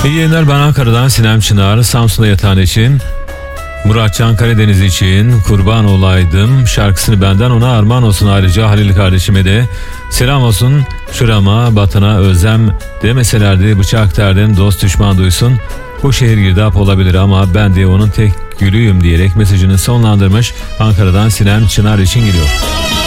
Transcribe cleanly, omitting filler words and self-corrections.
İyi yayınlar, ben Ankara'dan Sinem Çınar. Samsun'da yatan için, Muratcan Karadeniz için kurban olaydım şarkısını benden ona armağan olsun. Ayrıca Halil kardeşime de selam olsun. Şurama vatana özlem demeselerdi bıçak derdim, dost düşman duysun. Bu şehir girdap olabilir ama ben de onun tek gülüyüm diyerek mesajını sonlandırmış. Ankara'dan Sinem Çınar için geliyor.